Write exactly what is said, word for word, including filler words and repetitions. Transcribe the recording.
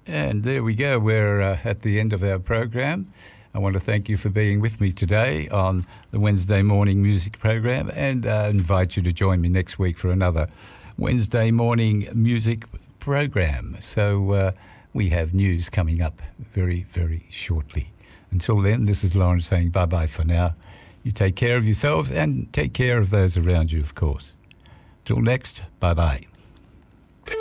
And there we go. We're uh, at the end of our program. I want to thank you for being with me today on the Wednesday morning music program, and uh, invite you to join me next week for another Wednesday morning music program. So uh, we have news coming up very, very shortly. Until then, this is Lawrence saying bye-bye for now. You take care of yourselves and take care of those around you, of course. Till next, bye-bye.